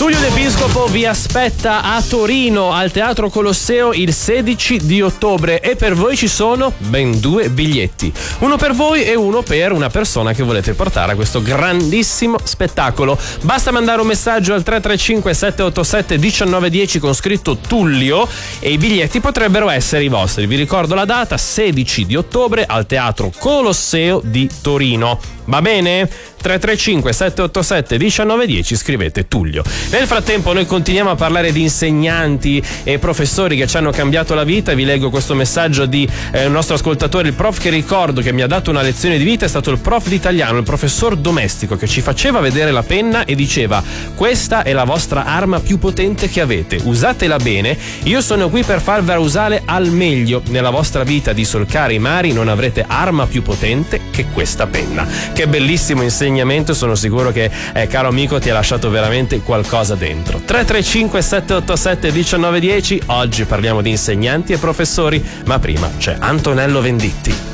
Tullio De Piscopo vi aspetta a Torino al Teatro Colosseo il 16 di ottobre e per voi ci sono ben 2 biglietti, uno per voi e uno per una persona che volete portare a questo grandissimo spettacolo. Basta mandare un messaggio al 335 787 1910 con scritto Tullio e i biglietti potrebbero essere i vostri. Vi ricordo la data, 16 di ottobre al Teatro Colosseo di Torino. Va bene? 335 787 1910, scrivete Tullio. Nel frattempo noi continuiamo a parlare di insegnanti e professori che ci hanno cambiato la vita. Vi leggo questo messaggio di un nostro ascoltatore. Il prof che ricordo che mi ha dato una lezione di vita è stato il prof di italiano, il professor Domestico, che ci faceva vedere la penna e diceva: questa è la vostra arma più potente che avete, usatela bene, io sono qui per farvela usare al meglio. Nella vostra vita di solcare i mari non avrete arma più potente che questa penna. Che bellissimo insegnamento, sono sicuro che caro amico ti ha lasciato veramente qualcosa dentro. 335 787 1910, oggi parliamo di insegnanti e professori, ma prima c'è Antonello Venditti.